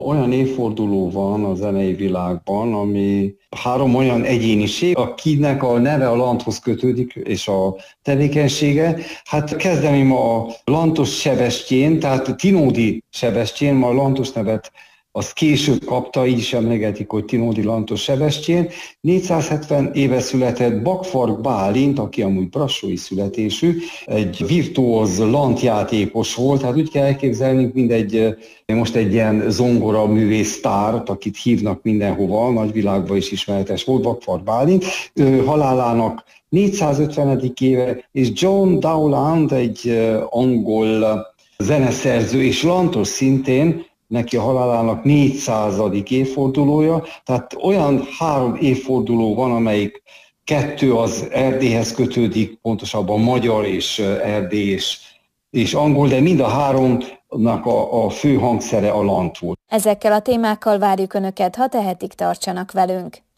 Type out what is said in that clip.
Olyan évforduló van a zenei világban, ami három olyan egyéniség, akinek a neve a Landhoz kötődik, és a tevékenysége. Hát kezdeném a Lantos Sebestyén, tehát Tinódi Sebestyén, ma a Lantos nevet azt később kapta, így is emlegetik, hogy Tinódi Lantos Sebestyén. 470 éve született Bakfark Bálint, aki amúgy brassói születésű, egy virtuóz lantjátékos volt, hát úgy kell elképzelni, mint most egy ilyen zongora művész sztárt, akit hívnak mindenhova, nagyvilágban is ismeretes volt, Bakfark Bálint. Ő halálának 450. éve, és John Dowland, egy angol zeneszerző és lantos szintén, neki a halálának 400. évfordulója, tehát olyan 3 évforduló van, amelyik 2 az Erdélyhez kötődik, pontosabban magyar és erdély és angol, de mind a 3-nak a fő hangszere a lant volt. Ezekkel a témákkal várjuk Önöket, ha tehetik, tartsanak velünk.